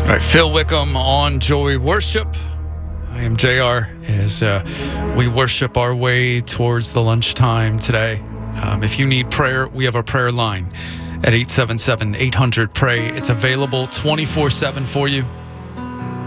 All right, Phil Wickham on Joy Worship. I am JR as we worship our way towards the lunchtime today. If you need prayer, we have our prayer line at 877-800-PRAY. It's available 24/7 for you.